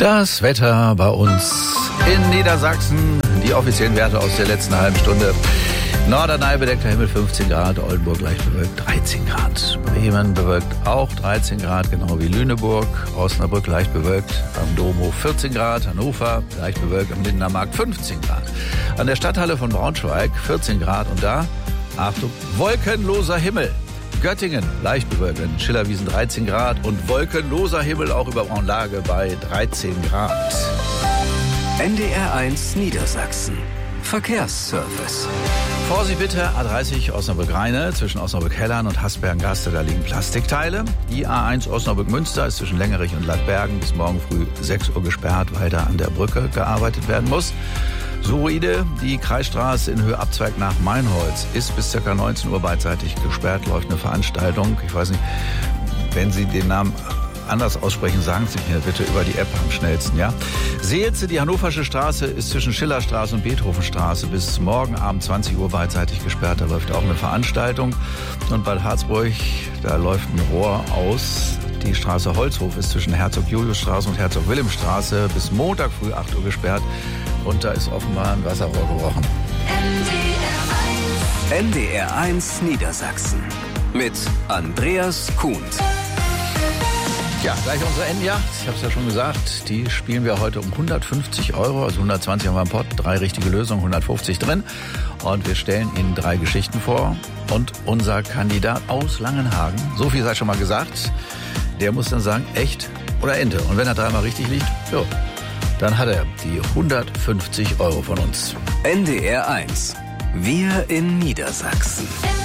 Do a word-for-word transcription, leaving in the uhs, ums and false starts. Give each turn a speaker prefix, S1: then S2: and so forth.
S1: Das Wetter bei uns in Niedersachsen, die offiziellen Werte aus der letzten halben Stunde. Norderney bedeckter Himmel fünfzehn Grad, Oldenburg leicht bewölkt dreizehn Grad. Bremen bewölkt auch dreizehn Grad, genau wie Lüneburg. Osnabrück leicht bewölkt, am Domhof vierzehn Grad. Hannover leicht bewölkt, am Lindener Markt fünfzehn Grad. An der Stadthalle von Braunschweig vierzehn Grad und da, Achtung, wolkenloser Himmel. Göttingen leicht bewölkt, in Schillerwiesen dreizehn Grad und wolkenloser Himmel auch über Braunlage bei dreizehn Grad.
S2: N D R eins Niedersachsen. Verkehrsservice.
S1: Vorsicht bitte, A dreißig Osnabrück-Rheine zwischen Osnabrück-Hellern und Hasbergen-Gaste, da liegen Plastikteile. Die A eins Osnabrück-Münster ist zwischen Längerich und Lattbergen bis morgen früh sechs Uhr gesperrt, weil da an der Brücke gearbeitet werden muss. Suroide, die Kreisstraße in Höhe Abzweig nach Meinholz ist bis ca. neunzehn Uhr beidseitig gesperrt, läuft eine Veranstaltung. Ich weiß nicht, wenn Sie den Namen anders aussprechen, sagen Sie mir bitte über die App am schnellsten, ja? Seelze, die Hannoversche Straße ist zwischen Schillerstraße und Beethovenstraße bis morgen Abend zwanzig Uhr beidseitig gesperrt, da läuft auch eine Veranstaltung. Und Bad Harzburg, da läuft ein Rohr aus. Die Straße Holzhof ist zwischen Herzog-Julius-Straße und Herzog-Wilhelm-Straße bis Montag früh acht Uhr gesperrt. Und da ist offenbar ein Wasserrohr gebrochen.
S2: N D R eins Niedersachsen mit Andreas Kuhn.
S1: Ja, gleich unsere Endjacht. Ich habe es ja schon gesagt, die spielen wir heute um hundertfünfzig Euro, also hundertzwanzig haben wir im Pott, drei richtige Lösungen, hundertfünfzig drin. Und wir stellen Ihnen drei Geschichten vor. Und unser Kandidat aus Langenhagen, so viel sei schon mal gesagt, der muss dann sagen, echt oder Ente. Und wenn er dreimal richtig liegt, jo, dann hat er die hundertfünfzig Euro von uns.
S2: N D R eins. Wir in Niedersachsen.